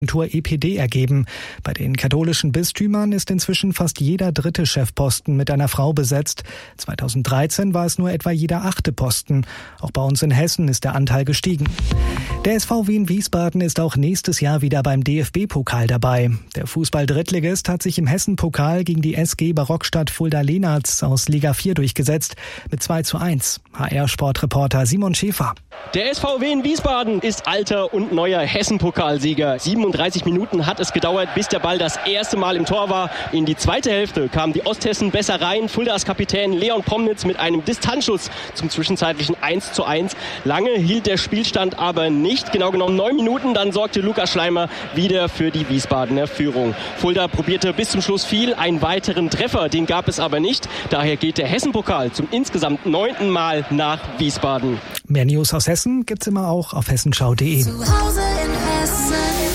EPD ergeben. Bei den katholischen Bistümern ist inzwischen fast jeder dritte Chefposten mit einer Frau besetzt. 2013 war es nur etwa jeder 8. Posten. Auch bei uns in Hessen ist der Anteil gestiegen. Der SV Wien Wiesbaden ist auch nächstes Jahr wieder beim DFB-Pokal dabei. Der Fußball-Drittligist hat sich im Hessen-Pokal gegen die SG Barockstadt Fulda-Lenaz aus Liga 4 durchgesetzt mit 2:1. HR-Sportreporter Simon Schäfer. Der SV Wien Wiesbaden ist alter und neuer Hessen-Pokalsieger. 37 Minuten hat es gedauert, bis der Ball das erste Mal im Tor war. In die zweite Hälfte kamen die Osthessen besser rein. Fuldas Kapitän Leon Promnitz mit einem Distanzschuss zum zwischenzeitlichen 1:1. Lange hielt der Spielstand aber nicht, genau genommen 9 Minuten. Dann sorgte Lukas Schleimer wieder für die Wiesbadener Führung. Fulda probierte bis zum Schluss viel. Einen weiteren Treffer, den gab es aber nicht. Daher geht der Hessen-Pokal zum insgesamt 9. Mal nach Wiesbaden. Mehr News aus Hessen gibt's immer auch auf hessenschau.de. Zu Hause in Hessen.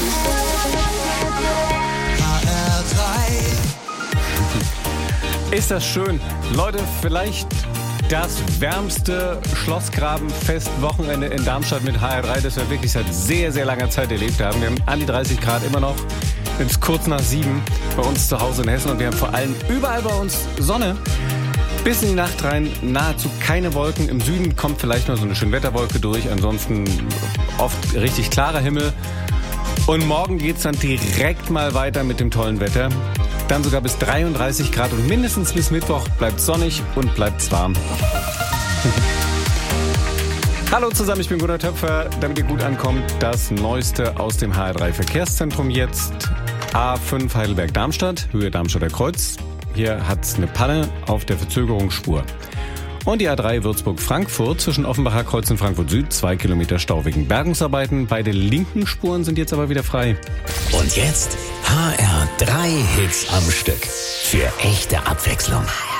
Ist das schön. Leute, vielleicht das wärmste Schlossgrabenfest-Wochenende in Darmstadt mit HR3, das wir wirklich seit sehr, sehr langer Zeit erlebt haben. Wir haben an die 30 Grad immer noch. Es ist kurz nach 7 bei uns zu Hause in Hessen und wir haben vor allem überall bei uns Sonne. Bis in die Nacht rein nahezu keine Wolken. Im Süden kommt vielleicht noch so eine Schönwetterwolke durch. Ansonsten oft richtig klarer Himmel. Und morgen geht's dann direkt mal weiter mit dem tollen Wetter. Dann sogar bis 33 Grad und mindestens bis Mittwoch bleibt sonnig und bleibt's warm. Hallo zusammen, ich bin Gunnar Töpfer. Damit ihr gut ankommt, das Neueste aus dem HR3 Verkehrszentrum jetzt. A5 Heidelberg-Darmstadt, Höhe Darmstadter Kreuz. Hier hat's eine Panne auf der Verzögerungsspur. Und die A3 Würzburg-Frankfurt zwischen Offenbacher Kreuz und Frankfurt Süd, 2 Kilometer Stau wegen Bergungsarbeiten. Beide linken Spuren sind jetzt aber wieder frei. Und jetzt HR3 Hits am Stück. Für echte Abwechslung.